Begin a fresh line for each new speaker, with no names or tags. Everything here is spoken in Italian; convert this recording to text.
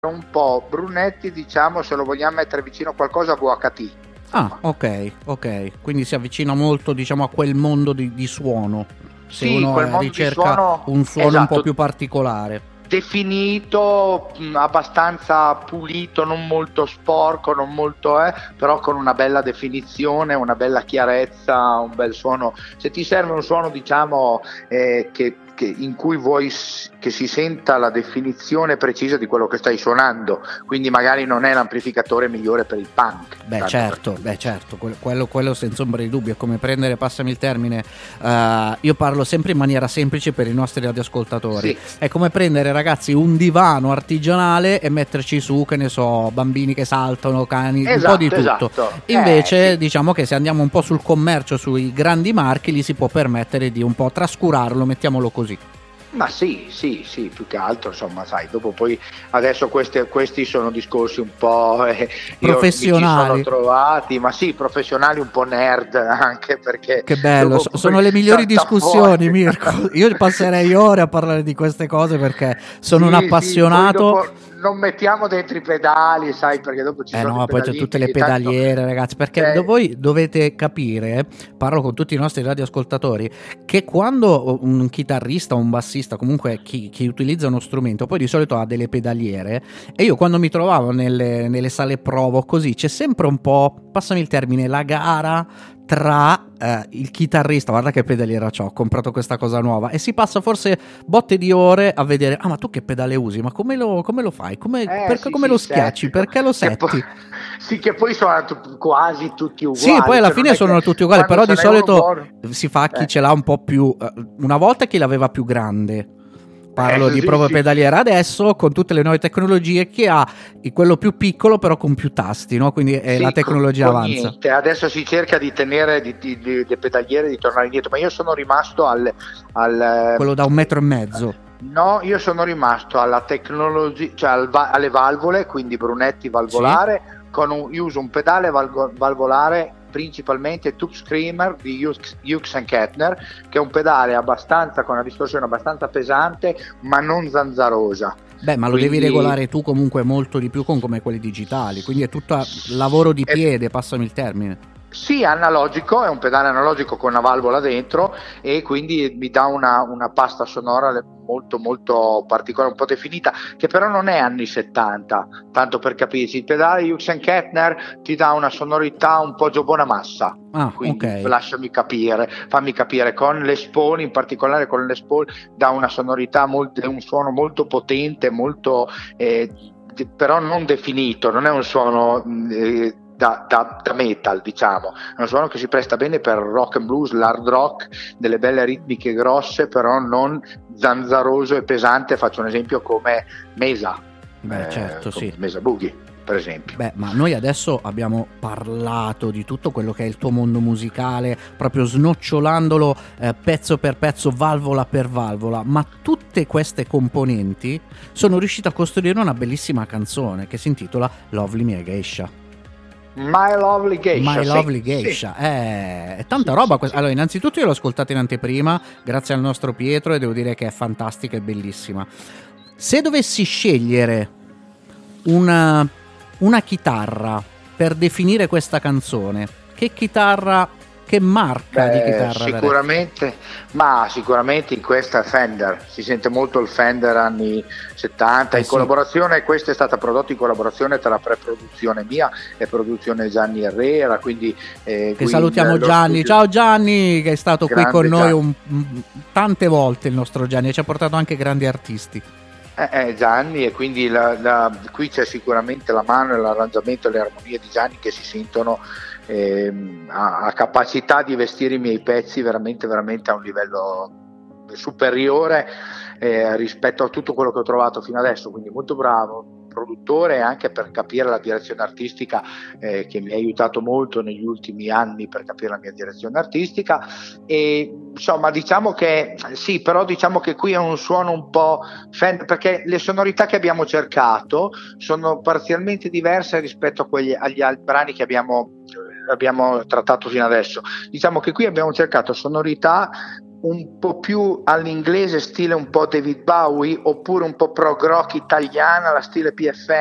un po' Brunetti, diciamo, se lo vogliamo mettere vicino a qualcosa VHT.
Ah, ok, quindi si avvicina molto, diciamo, a quel mondo di suono, se
Sì,
uno
quel mondo di
ricerca
suono,
un suono un po'
esatto,
più particolare.
definito, abbastanza pulito, non molto sporco, non molto però con una bella definizione, una bella chiarezza, un bel suono. Se ti serve un suono, diciamo, in cui vuoi che si senta la definizione precisa di quello che stai suonando, quindi magari non è l'amplificatore migliore per il punk.
Beh certo, quello senza ombra di dubbio. È come prendere, passami il termine, io parlo sempre in maniera semplice per i nostri radioascoltatori,
Sì.
è come prendere, ragazzi, un divano artigianale e metterci su, che ne so, bambini che saltano, cani, un po' di tutto.
Esatto.
Invece
Sì.
diciamo che se andiamo un po' sul commercio, sui grandi marchi, li si può permettere di un po' trascurarlo, mettiamolo così.
Ma sì, più che altro, insomma, sai, dopo poi adesso questi sono discorsi un po'
professionali.
Io mi ci sono trovati, ma sì, professionali, un po' nerd anche, perché
che bello, sono le migliori discussioni, Mirko. Io passerei ore a parlare di queste cose perché sono un appassionato.
Sì, non mettiamo dentro i pedali, sai, perché dopo ci sono
no, poi c'è tutte le pedaliere, tanto, ragazzi, perché voi dovete capire, parlo con tutti i nostri radioascoltatori, che quando un chitarrista o un bassista, comunque chi utilizza uno strumento, poi di solito ha delle pedaliere, e io quando mi trovavo nelle sale provo così, c'è sempre un po', passami il termine, la gara tra il chitarrista, guarda che pedaliera c'ho, ho comprato questa cosa nuova, e si passa forse botte di ore a vedere, ma tu che pedale usi, ma come lo fai, come lo schiacci, perché lo setti?
Che poi sono quasi tutti uguali.
Sì, poi alla fine sono tutti uguali, però di solito si fa chi ce l'ha un po' più, una volta chi l'aveva più grande. Parlo di proprio pedaliera adesso, con tutte le nuove tecnologie, che ha quello più piccolo però con più tasti, no? Quindi la tecnologia avanza.
Niente. Adesso si cerca di tenere le pedaliere, di tornare indietro, ma io sono rimasto al
quello da 1,5 metri.
No, io sono rimasto alla tecnologia, cioè alle valvole, quindi Brunetti valvolare, sì. Io uso un pedale valvolare principalmente Tube Screamer di Hughes & Kettner, che è un pedale con una distorsione abbastanza pesante ma non zanzarosa.
Beh, ma lo devi regolare tu comunque molto di più con come quelli digitali, quindi è tutto lavoro di piede, passami il termine.
Sì, analogico, è un pedale analogico con una valvola dentro, e quindi mi dà una pasta sonora molto molto particolare, un po' definita, che però non è anni 70, tanto per capirci. Il pedale Hughes & Kettner ti dà una sonorità un po' Joe Bonamassa, quindi fammi capire, con Les Paul, in particolare con Les Paul, dà una sonorità, un suono molto potente, molto però non definito, non è un suono da metal, diciamo, è un suono che si presta bene per rock and blues, l'hard rock, delle belle ritmiche grosse, però non zanzaroso e pesante. Faccio un esempio come Mesa.
Certo, sì.
Mesa Boogie, per esempio.
Beh, ma noi adesso abbiamo parlato di tutto quello che è il tuo mondo musicale, proprio snocciolandolo pezzo per pezzo, valvola per valvola, ma tutte queste componenti sono riuscite a costruire una bellissima canzone che si intitola Lovely Mia Geisha.
My Lovely
Geisha, è tanta roba. Allora, innanzitutto io l'ho ascoltata in anteprima grazie al nostro Pietro e devo dire che è fantastica e bellissima. Se dovessi scegliere una chitarra per definire questa canzone, che marca di chitarra?
Sicuramente in questa Fender, si sente molto il Fender anni 70, in collaborazione, questa è stata prodotta in collaborazione tra pre-produzione mia e produzione Gianni Herrera, quindi
che salutiamo Gianni, ciao Gianni, che è stato qui con noi tante volte, il nostro Gianni, e ci ha portato anche grandi artisti.
Gianni, e quindi qui c'è sicuramente la mano e l'arrangiamento e le armonie di Gianni che si sentono, ha capacità di vestire i miei pezzi veramente veramente a un livello superiore rispetto a tutto quello che ho trovato fino adesso, quindi molto bravo produttore, anche per capire la direzione artistica, che mi ha aiutato molto negli ultimi anni per capire la mia direzione artistica. E insomma diciamo che qui è un suono un po' perché le sonorità che abbiamo cercato sono parzialmente diverse rispetto agli brani che abbiamo trattato fino adesso. Diciamo che qui abbiamo cercato sonorità un po' più all'inglese, stile un po' David Bowie, oppure un po' prog rock italiana, la stile PFM,